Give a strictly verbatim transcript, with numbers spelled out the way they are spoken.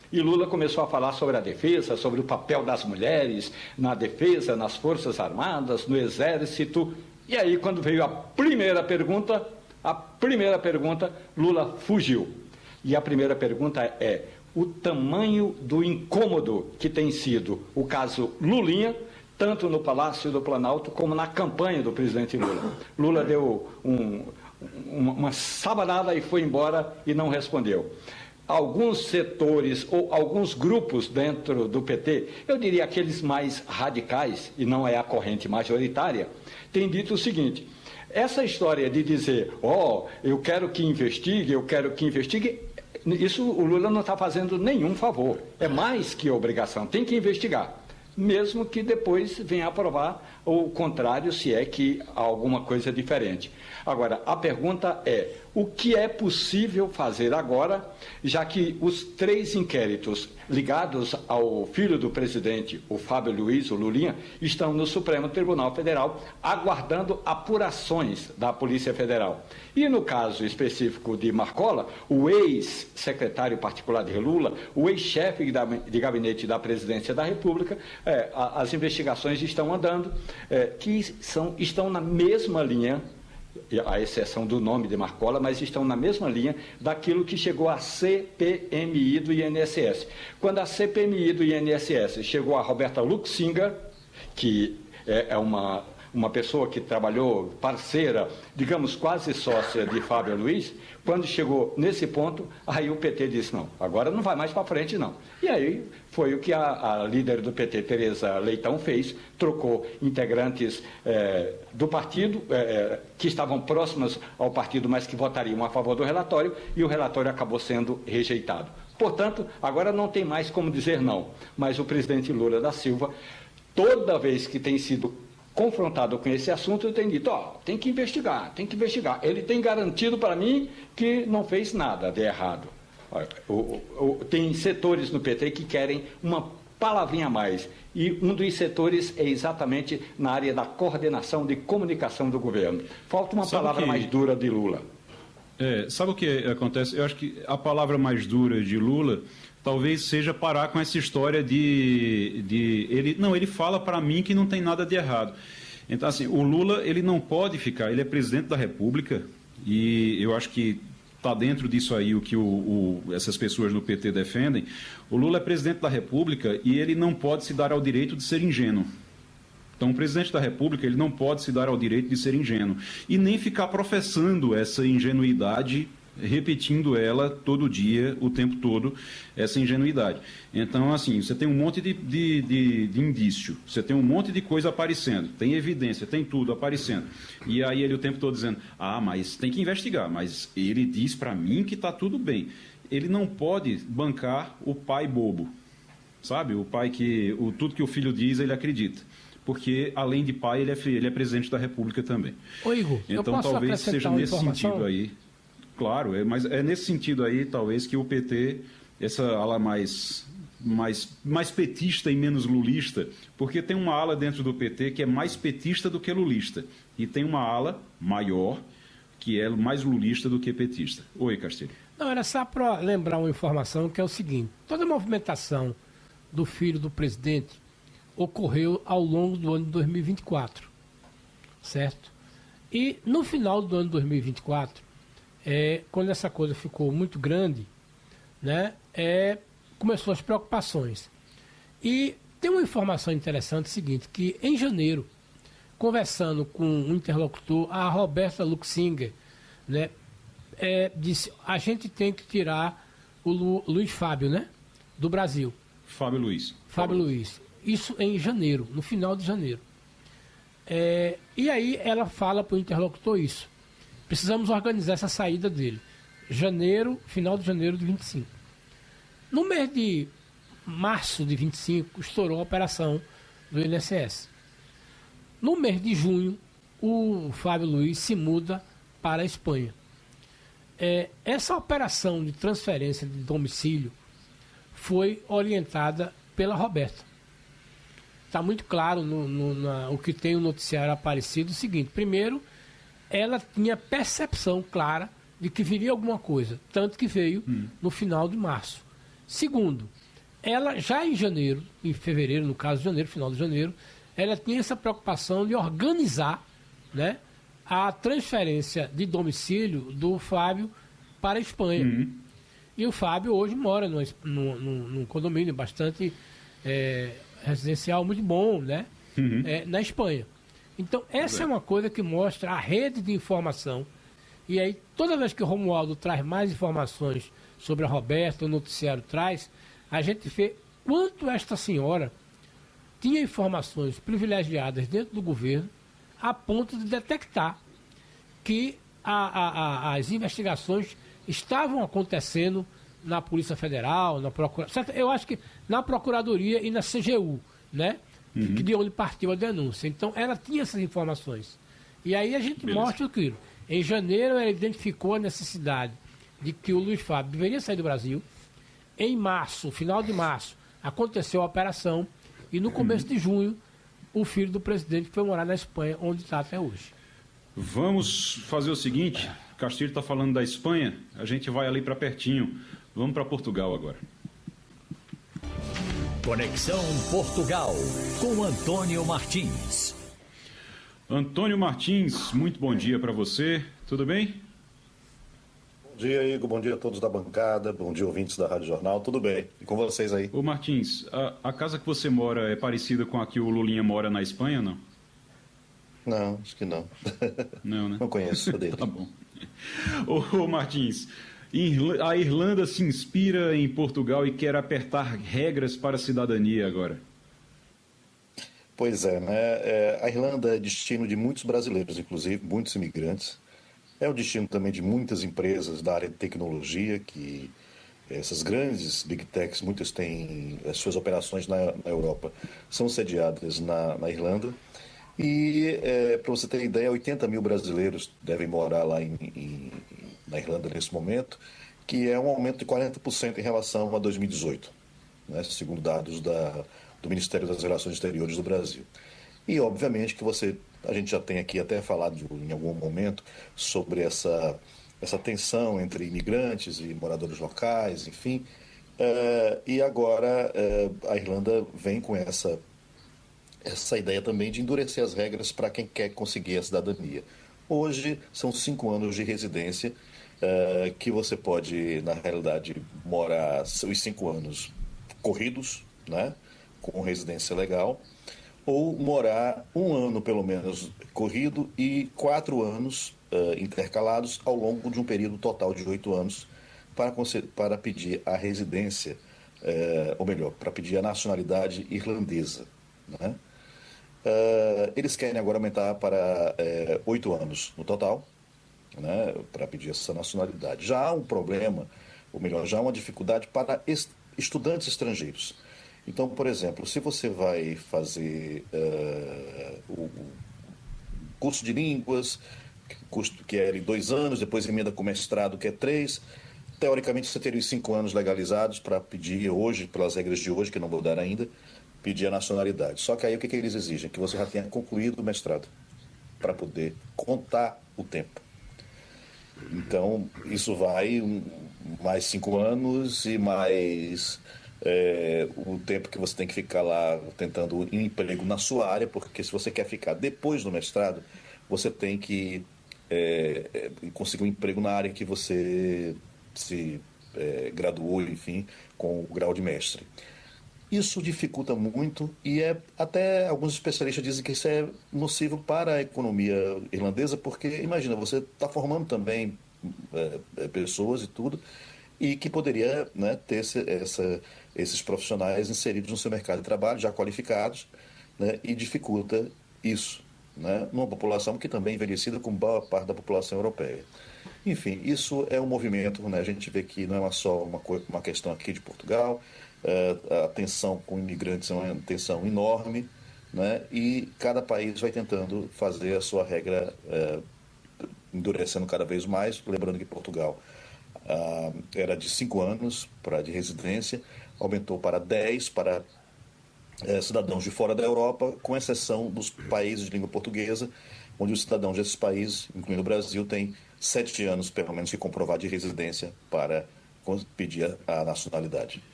E Lula começou a falar sobre a defesa, sobre o papel das mulheres na defesa, nas Forças Armadas, no Exército. E aí, quando veio a primeira pergunta, a primeira pergunta, Lula fugiu. E a primeira pergunta é o tamanho do incômodo que tem sido o caso Lulinha, tanto no Palácio do Planalto como na campanha do presidente Lula. Lula deu um, uma, uma sabanada e foi embora e não respondeu. Alguns setores ou alguns grupos dentro do P T, eu diria aqueles mais radicais, e não é a corrente majoritária, têm dito o seguinte: essa história de dizer, ó, oh, eu quero que investigue, eu quero que investigue, isso o Lula não está fazendo nenhum favor. É mais que obrigação, tem que investigar, mesmo que depois venha a provar o contrário, se é que há alguma coisa diferente. Agora, a pergunta é, o que é possível fazer agora, já que os três inquéritos ligados ao filho do presidente, o Fábio Luiz, o Lulinha, estão no Supremo Tribunal Federal, aguardando apurações da Polícia Federal. E no caso específico de Marcola, o ex-secretário particular de Lula, o ex-chefe de gabinete da Presidência da República, é, as investigações estão andando, é, que são, estão na mesma linha, à exceção do nome de Marcola, mas estão na mesma linha daquilo que chegou à C P M I do I N S S. Quando a C P M I do I N S S chegou a Roberta Luxinga, que é uma, uma pessoa que trabalhou, parceira, digamos, quase sócia de Fábio Luiz, quando chegou nesse ponto, aí o P T disse, não, agora não vai mais para frente, não. E aí foi o que a, a líder do P T, Tereza Leitão, fez, trocou integrantes eh, do partido, eh, que estavam próximas ao partido, mas que votariam a favor do relatório, e o relatório acabou sendo rejeitado. Portanto, agora não tem mais como dizer não, mas o presidente Lula da Silva, toda vez que tem sido confrontado com esse assunto, eu tenho dito, ó, tem que investigar, tem que investigar. Ele tem garantido para mim que não fez nada de errado. O, o, o, tem setores no P T que querem uma palavrinha a mais, e um dos setores é exatamente na área da coordenação de comunicação do governo. Falta uma sabe palavra que... mais dura de Lula. É, sabe o que acontece? Eu acho que a palavra mais dura de Lula talvez seja parar com essa história de... de ele, não, ele fala para mim que não tem nada de errado. Então, assim, o Lula, ele não pode ficar, ele é presidente da República, e eu acho que está dentro disso aí o que o, o, essas pessoas do P T defendem. O Lula é presidente da República e ele não pode se dar ao direito de ser ingênuo. Então, o presidente da República, ele não pode se dar ao direito de ser ingênuo. E nem ficar professando essa ingenuidade, repetindo ela todo dia, o tempo todo, essa ingenuidade. Então, assim, você tem um monte de, de, de, de indício, você tem um monte de coisa aparecendo, tem evidência, tem tudo aparecendo. E aí ele o tempo todo dizendo, ah, mas tem que investigar, mas ele diz para mim que está tudo bem. Ele não pode bancar o pai bobo, sabe? O pai que, o, tudo que o filho diz, ele acredita. Porque, além de pai, ele é, ele é presidente da República também. Ô, Igor, então, eu posso talvez seja nesse informação? sentido aí. Claro, é, mas é nesse sentido aí, talvez, que o P T, essa ala mais, mais, mais petista e menos lulista, porque tem uma ala dentro do P T que é mais petista do que lulista, e tem uma ala maior que é mais lulista do que petista. Oi, Castilho. Não, era só para lembrar uma informação que é o seguinte, toda a movimentação do filho do presidente ocorreu ao longo do ano de dois mil e vinte e quatro, certo? E no final do ano de dois mil e vinte e quatro, É, quando essa coisa ficou muito grande, né, é, começou as preocupações. E tem uma informação interessante, seguinte, que em janeiro, conversando com um interlocutor, a Roberta Luxinger, né, é, disse, a gente tem que tirar o Lu, Luiz Fábio, né, do Brasil. Fábio Luiz. Fábio Luiz. Isso em janeiro, no final de janeiro. É, e aí ela fala para o interlocutor isso. Precisamos organizar essa saída dele. Janeiro, final de janeiro de vinte e cinco. No mês de março de vinte e cinco, estourou a operação do I N S S. No mês de junho, o Fábio Luiz se muda para a Espanha. É, essa operação de transferência de domicílio foi orientada pela Roberta. Está muito claro no, no, na, o que tem o noticiário aparecido, o seguinte, primeiro, ela tinha percepção clara de que viria alguma coisa, tanto que veio hum. no final de março. Segundo, ela já em janeiro, em fevereiro, no caso de janeiro, final de janeiro, ela tinha essa preocupação de organizar, né, a transferência de domicílio do Fábio para a Espanha. Uhum. E o Fábio hoje mora num, num, num condomínio bastante é, residencial, muito bom, né, uhum. é, na Espanha. Então, essa é uma coisa que mostra a rede de informação. E aí, toda vez que o Romualdo traz mais informações sobre a Roberta, o noticiário traz, a gente vê quanto esta senhora tinha informações privilegiadas dentro do governo a ponto de detectar que a, a, a, as investigações estavam acontecendo na Polícia Federal, na Procuradoria. Eu acho que na Procuradoria e na C G U, né? Uhum. De onde partiu a denúncia. Então, ela tinha essas informações. E aí a gente Beleza. mostra aquilo. Em janeiro, ela identificou a necessidade de que o Luiz Fábio deveria sair do Brasil. Em março, final de março, aconteceu a operação. E no começo uhum. de junho, o filho do presidente foi morar na Espanha, onde está até hoje. Vamos fazer o seguinte. Castilho está falando da Espanha. A gente vai ali para pertinho. Vamos para Portugal agora. Conexão Portugal, com Antônio Martins. Antônio Martins, muito bom dia para você. Tudo bem? Bom dia, Igor. Bom dia a todos da bancada. Bom dia, ouvintes da Rádio Jornal. Tudo bem? E com vocês aí? Ô Martins, a, a casa que você mora é parecida com a que o Lulinha mora na Espanha ou não? Não, acho que não. Não, né? Não conheço dele. Tá bom. Ô, ô Martins, a Irlanda se inspira em Portugal e quer apertar regras para a cidadania agora. Pois é, né? É, a Irlanda é destino de muitos brasileiros, inclusive, muitos imigrantes. É o destino também de muitas empresas da área de tecnologia, que essas grandes big techs, muitas têm as suas operações na, na Europa, são sediadas na, na Irlanda. E, é, para você ter ideia, oitenta mil brasileiros devem morar lá em, em, na Irlanda nesse momento, que é um aumento de quarenta por cento em relação a dois mil e dezoito, né, segundo dados da, do Ministério das Relações Exteriores do Brasil. E, obviamente, que você, a gente já tem aqui até falado em algum momento sobre essa, essa tensão entre imigrantes e moradores locais, enfim. É, e agora é, a Irlanda vem com essa essa ideia também de endurecer as regras para quem quer conseguir a cidadania. Hoje são cinco anos de residência uh, que você pode, na realidade, morar os cinco anos corridos, né, com residência legal, ou morar um ano, pelo menos, corrido e quatro anos uh, intercalados ao longo de um período total de oito anos para, para pedir a residência, uh, ou melhor, para pedir a nacionalidade irlandesa, né? Uh, eles querem agora aumentar para oito uh, anos no total, né, para pedir essa nacionalidade. Já há um problema, ou melhor, já há uma dificuldade para est estudantes estrangeiros. Então, por exemplo, se você vai fazer uh, o curso de línguas, curso que é de dois anos, depois emenda com mestrado, que é três, teoricamente você teria os cinco anos legalizados para pedir hoje, pelas regras de hoje, que não mudaram ainda, pedir a nacionalidade. Só que aí o que, que eles exigem? Que você já tenha concluído o mestrado para poder contar o tempo. Então, isso vai um, mais cinco anos e mais é, o tempo que você tem que ficar lá tentando um emprego na sua área, porque se você quer ficar depois do mestrado, você tem que é, é, conseguir um emprego na área que você se é, graduou, enfim, com o grau de mestre. Isso dificulta muito e é, até alguns especialistas dizem que isso é nocivo para a economia irlandesa, porque, imagina, você está formando também é, pessoas e tudo, e que poderia, né, ter esse, essa, esses profissionais inseridos no seu mercado de trabalho, já qualificados, né, e dificulta isso, né, numa população que também é envelhecida com boa parte da população europeia. Enfim, isso é um movimento, né, a gente vê que não é só uma, uma questão aqui de Portugal. Uh, a tensão com imigrantes é uma tensão enorme, né? E cada país vai tentando fazer a sua regra, uh, endurecendo cada vez mais. Lembrando que Portugal uh, era de cinco anos para de residência, aumentou para dez para uh, cidadãos de fora da Europa, com exceção dos países de língua portuguesa, onde os cidadãos desses países, incluindo o Brasil, têm sete anos, pelo menos, que comprovar de residência para pedir a nacionalidade.